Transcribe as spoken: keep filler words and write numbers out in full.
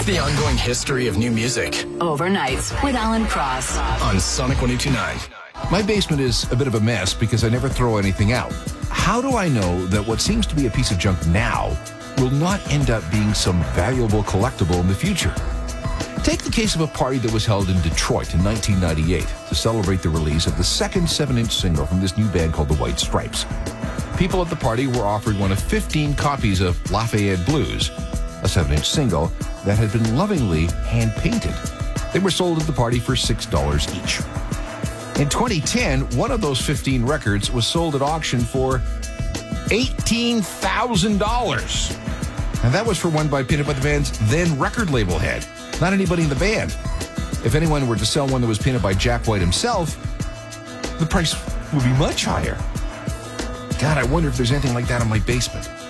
The ongoing history of new music. Overnights with Alan Cross. On Sonic one oh two point nine. My basement is a bit of a mess because I never throw anything out. How do I know that what seems to be a piece of junk now will not end up being some valuable collectible in the future? Take the case of a party that was held in Detroit in nineteen ninety-eight to celebrate the release of the second seven-inch single from this new band called the White Stripes. People at the party were offered one of fifteen copies of Lafayette Blues, a seven-inch single that had been lovingly hand-painted. They were sold at the party for six dollars each. In twenty ten, one of those fifteen records was sold at auction for eighteen thousand dollars. And that was for one by painted by the band's then record label head, not anybody in the band. If anyone were to sell one that was painted by Jack White himself, the price would be much higher. God, I wonder if there's anything like that in my basement.